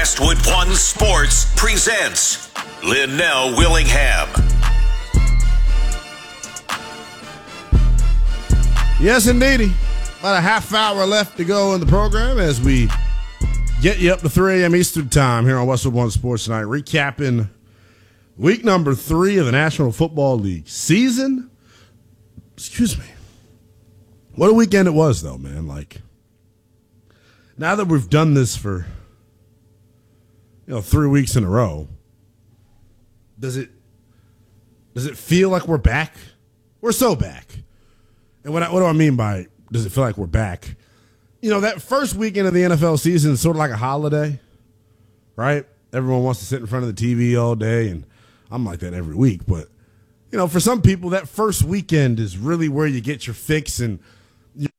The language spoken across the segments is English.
Westwood One Sports presents Linnell Willingham. Yes, indeedy. About a half hour left to go in the program as we get you up to 3 a.m. Eastern time here on Westwood One Sports tonight, recapping week number 3 of the National Football League season. Excuse me. What a weekend it was, though, man. Like, now that we've done this for, 3 weeks in a row, does it feel like we're back? We're so back. And what do I mean by does it feel like we're back? That first weekend of the NFL season is sort of like a holiday, right? Everyone wants to sit in front of the TV all day, and I'm like that every week. But, for some people, that first weekend is really where you get your fix, and it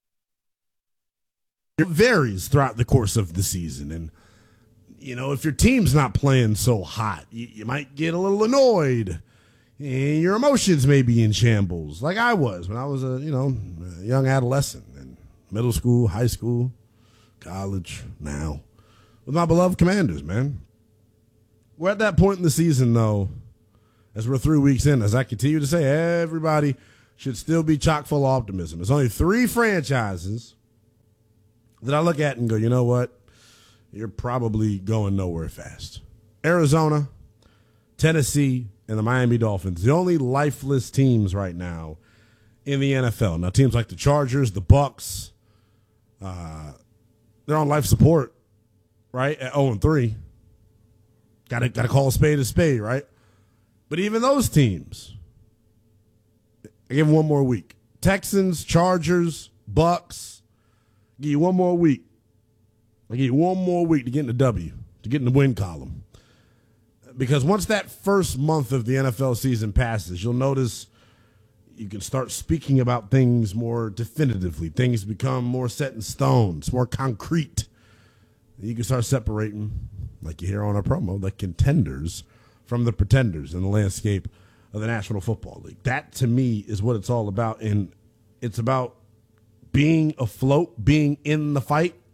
varies throughout the course of the season. And, if your team's not playing so hot, you might get a little annoyed. And your emotions may be in shambles, like I was when I was a young adolescent in middle school, high school, college, now with my beloved Commanders, man. We're at that point in the season, though, as we're 3 weeks in, as I continue to say, everybody should still be chock full of optimism. There's only 3 franchises that I look at and go, you know what? You're probably going nowhere fast. Arizona, Tennessee, and the Miami Dolphins, the only lifeless teams right now in the NFL. Now, teams like the Chargers, the Bucks, they're on life support, right, at 0-3. Got to call a spade, right? But even those teams, I give them one more week. Texans, Chargers, Bucks, give you one more week. I give you one more week to get in the W, to get in the win column. Because once that first month of the NFL season passes, you'll notice you can start speaking about things more definitively. Things become more set in stone, it's more concrete. You can start separating, like you hear on our promo, the contenders from the pretenders in the landscape of the National Football League. That, to me, is what it's all about. And it's about being afloat, being in the fight,